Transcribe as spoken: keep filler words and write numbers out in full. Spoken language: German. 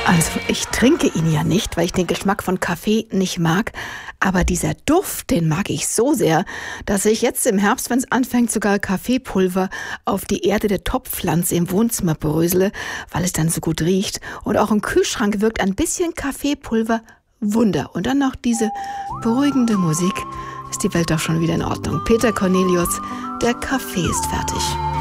Also ich trinke ihn ja nicht, weil ich den Geschmack von Kaffee nicht mag. Aber dieser Duft, den mag ich so sehr, dass ich jetzt im Herbst, wenn es anfängt, sogar Kaffeepulver auf die Erde der Topfpflanze im Wohnzimmer brösele, weil es dann so gut riecht. Und auch im Kühlschrank wirkt ein bisschen Kaffeepulver Wunder. Und dann noch diese beruhigende Musik, ist die Welt doch schon wieder in Ordnung. Peter Cornelius, der Kaffee ist fertig.